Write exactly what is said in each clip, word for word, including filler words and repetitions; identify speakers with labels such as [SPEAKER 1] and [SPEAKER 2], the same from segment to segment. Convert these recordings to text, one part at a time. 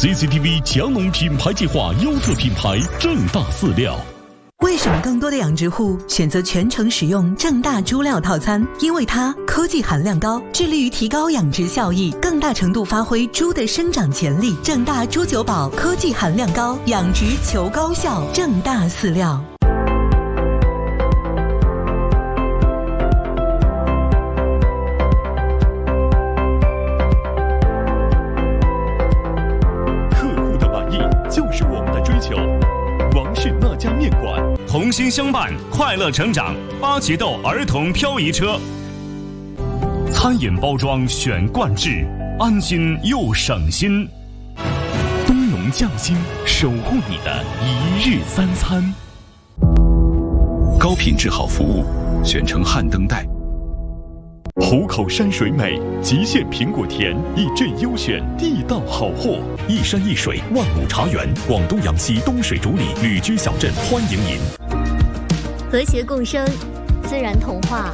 [SPEAKER 1] C C T V 强农品牌计划优特品牌正大饲料。
[SPEAKER 2] 为什么更多的养殖户选择全程使用正大猪料套餐？因为它科技含量高，致力于提高养殖效益，更大程度发挥猪的生长潜力。正大猪九宝科技含量高，养殖求高效。正大饲料。
[SPEAKER 1] 客户的满意就是我们的追求。王氏那家面馆，
[SPEAKER 3] 同心相伴，快乐成长。八旗豆儿童漂移车，餐饮包装选冠制，安心又省心。
[SPEAKER 1] 东农匠心，守护你的一日三餐。
[SPEAKER 4] 高品质好服务，选成汉登带。
[SPEAKER 1] 湖口山水美，极限苹果甜，一镇优选，地道好货。一山一水，万亩茶园，广东阳西东水竹里旅居小镇欢迎您。
[SPEAKER 5] 和谐共生，自然童话。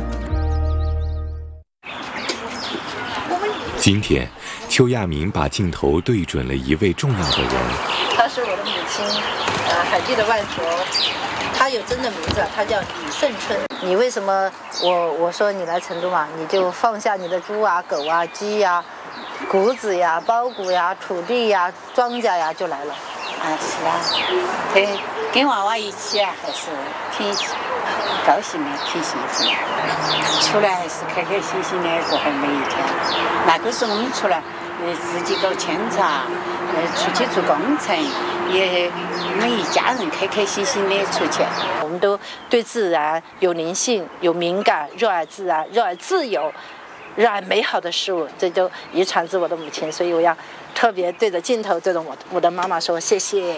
[SPEAKER 6] 今天，邱亚明把镜头对准了一位重要的人。
[SPEAKER 7] 她是我的母亲，呃，海地的外婆。她有真的名字，她叫李胜春。你为什么我我说你来成都嘛，你就放下你的猪啊、狗啊、鸡呀、啊、谷子呀、包谷呀、土地呀、庄稼呀，就来了。
[SPEAKER 8] 啊，是啊，跟跟娃娃一起啊，还是挺高兴的，挺幸福的。出来还是开开心心的过好每一天。那个时候我们出来，呃，自己搞扦插，呃，出去做工程，也我们一家人开开心心的出去。
[SPEAKER 7] 我们都对自然有灵性、有敏感，热爱自然，热爱自由，热爱美好的事物，这就遗传自我的母亲。所以我要特别对着镜头对着我我的妈妈说谢谢。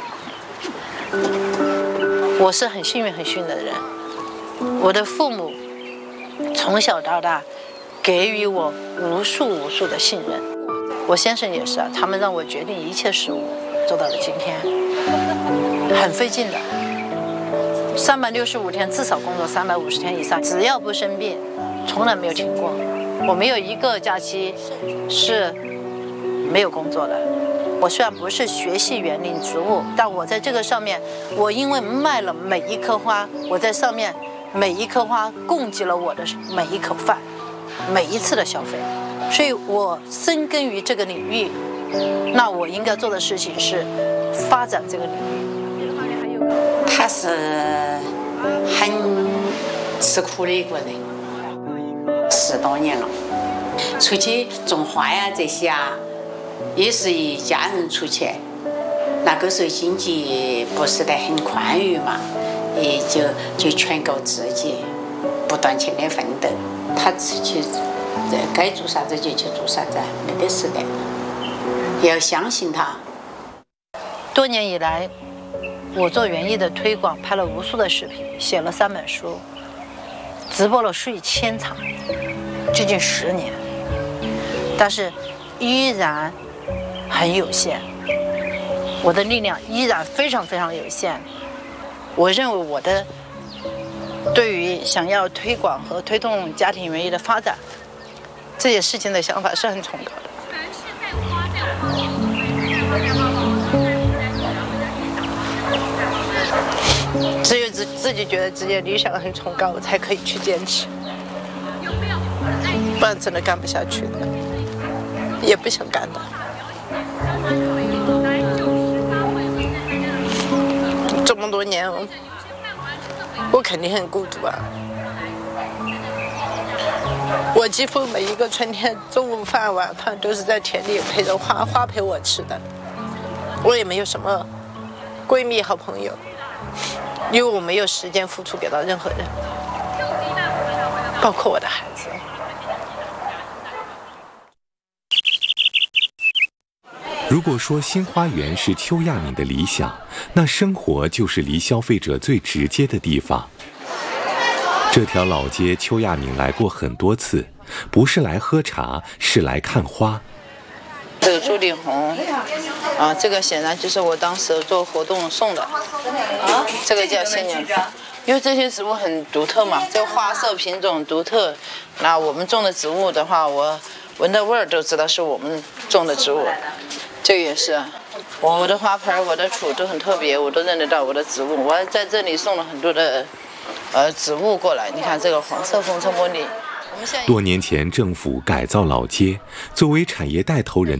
[SPEAKER 7] 我是很幸运很幸运的人，我的父母从小到大给予我无数无数的信任。我先生也是啊，他们让我决定一切事物，做到了今天，很费劲的。三百六十五天至少工作三百五十天以上，只要不生病，从来没有停过。我没有一个假期是没有工作的。我虽然不是学系园林植物，但我在这个上面，我因为卖了每一棵花，我在上面每一棵花供给了我的每一口饭，每一次的消费，所以我深耕于这个领域。那我应该做的事情是发展这个领域。
[SPEAKER 8] 他是很吃苦的一个人，十多年了，出去种花呀这些啊，也是一家人出去。那个时候经济不是得很宽裕嘛，也就就全靠自己不断勤的奋斗。他出去该做啥子就去做啥子，没得事的，要相信他。
[SPEAKER 7] 多年以来，我做园艺的推广，拍了无数的视频，写了三本书，直播了数以千场，接近十年，但是依然很有限，我的力量依然非常非常有限。我认为我的对于想要推广和推动家庭园艺的发展这些事情的想法是很崇高的。只有自自己觉得自己的理想很崇高，我才可以去坚持，不然真的干不下去的，也不想干的。这么多年，我肯定很孤独啊！我几乎每一个春天，中午饭、晚饭都是在田里陪着花，花陪我吃的。我也没有什么闺蜜、好朋友。因为我没有时间付出给到任何人，包括我的孩子。
[SPEAKER 6] 如果说新花园是邱亚敏的理想，那生活就是离消费者最直接的地方。这条老街，邱亚敏来过很多次，不是来喝茶，是来看花。
[SPEAKER 7] 这个朱丽红啊，这个显然就是我当时做活动送的啊，这个叫仙人掌，因为这些植物很独特嘛，这个花色品种独特。那我们种的植物的话，我闻的味儿都知道是我们种的植物。 这个也是啊，我的花盆、我的土都很特别，我都认得到我的植物。我还在这里送了很多的呃植物过来，你看这个黄色红橙茉莉。
[SPEAKER 6] 多年前，政府改造老街，作为产业带头人